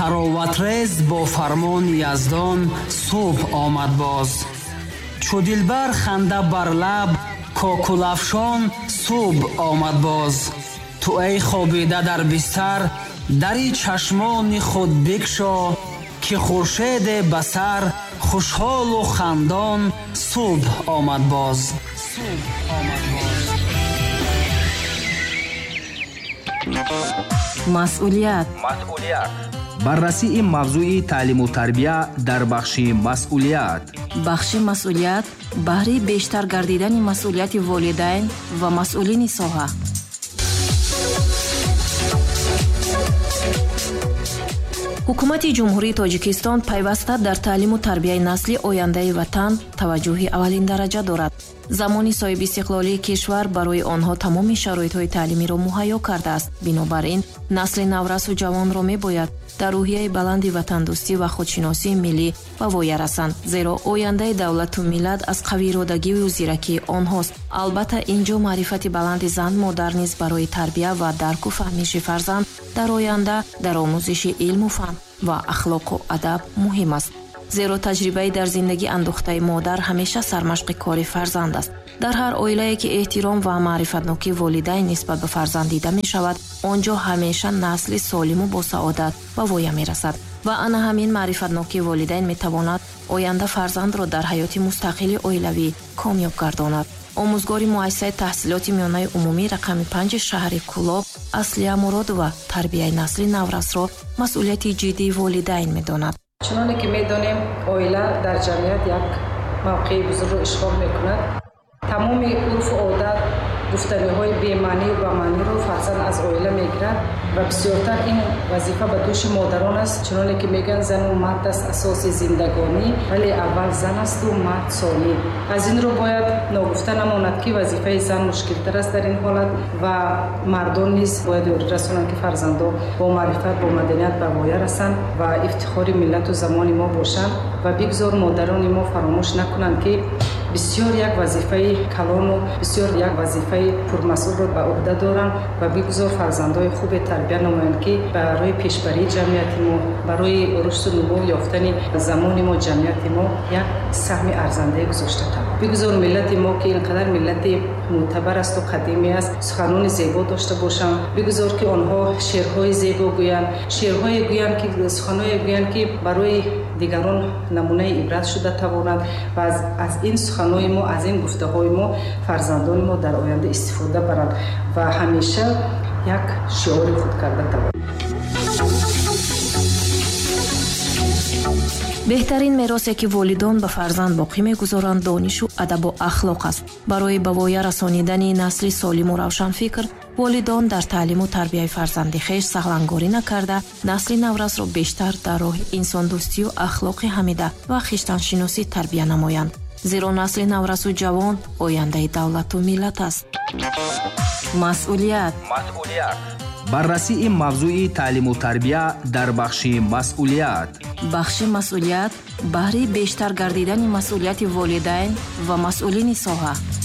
тароватрез бо фармони яздон субҳ омад боз. чу дилбар ханда бар лаб кокулафшон субҳ омад боз. ту эй хобида дар бистар дари чашмони худ бикшо, ки хуршеде ба сар хушҳолу хандон субҳ омад боз. масъулият. баррасии мавзӯи таълиму тарбия дар бахши масъулият. бахши масъулият баҳри бештар гардидани масъулияти волидайн ва масъулини соҳа. ҳукумати ҷумҳурии тоҷикистон пайваста дар таълиму тарбияи насли ояндаи ватан таваҷҷӯҳи аввалин дараҷа дорад. замони соҳиби истиқлолии кишвар барои онҳо тамоми шароитҳои таълимиро муҳайё кардааст. бинобар ин насли наврасу ҷавонро мебояд дар рӯҳияи баланди ватандӯстӣ ва худшиносии миллӣ ба воя расанд, зеро ояндаи давлату миллат аз қавииродагию зиракии онҳост. албатта инҷо маърифати баланди зан модар низ барои тарбия ва дарку фаҳмиши фарзанд дар оянда дар омӯзиши илму фаҳм ва ахлоқу адаб муҳим аст, зеро таҷрибаи дар зиндагӣ андӯхтаи модар ҳамеша сармашқи кори фарзанд аст. дар ҳар оилае ки эҳтиром ва маърифатнокии волидайн нисбат ба фарзанд дида мешавад, онҷо ҳамеша насли солиму босаодат ба воя мерасад ва ана ҳамин маърифатнокии волидайн метавонад оянда фарзандро дар ҳаёти мустақили оилавӣ комёб гардонад. омӯзгори муассисаи таҳсилоти миёнаи умумӣ рақами 5 шаҳри Кӯлоб Аслия Муродова тарбияи насли наврасро масъулияти ҷиддии волидайн медонад. чуноне ки медонем, оила дар ҷамъият як мавқеи бузургро ишғол мекунад. тамоми урфу одат, гуфтаниҳои бемаънию ба маъниро фарзанд аз оила мегирад ва бисёртар ин вазифа ба дӯши модарон аст. чуноне ки мегӯянд зану мард аст асоси зиндагонӣ, вале аввал зан асту мард сонӣ. аз ин рӯ бояд ногуфта намонад ки вазифаи зан мушкилтар аст дар ин ҳолат ва мардон низ бояд ёрӣ расонанд ки фарзандо бо маърифат бо маданият ба воя расанд ва ифтихори миллату замони мо бошанд ва бигзор модарони мо фаромӯш накунанд ки бисёр як вазифаи калону бисёр як вазифаи пурмасъулро ба уҳда доранд ва бигзор фарзандои хубе тарбия намоянд ки барои пешбарии ҷамъияти мо, барои рушду нумӯ ёфтани замони мо, ҷамъияти мо як саҳми арзандае гузошта тавонад. бигзор миллати мо ки инқадар миллати мӯътабар асту қадимӣ аст, суханони зебо дошта бошанд. бигзор ки онҳо шеърҳои зебо гӯянд, шеърҳое гӯянд ки суханое гӯянд ки барои дигарон намунаи ибрат шуда тавонад ва аз ин суханои мо, аз ин гуфтаҳои мо фарзандони мо дар оянда истифода баранд ва ҳамеша як шиори худ карда тавонанд. беҳтарин меросе ки волидон ба фарзанд боқӣ мегузоранд донишу адабу ахлоқ аст. барои ба воя расонидани насли солиму равшанфикр, волидон дар таълиму тарбияи фарзанди хеш саҳлангорӣ накарда, насли наврасро бештар дар роҳи инсондӯстию ахлоқи ҳамида ва хиштаншиносӣ тарбия намоянд, зеро насли наврасу ҷавон ояндаи давлату миллат аст. масъулият. баррасии мавзӯи таълиму тарбия дар бахши масъулият. бахши масъулият баҳри бештар гардидани масъулияти волидайн ва масъулини соҳа.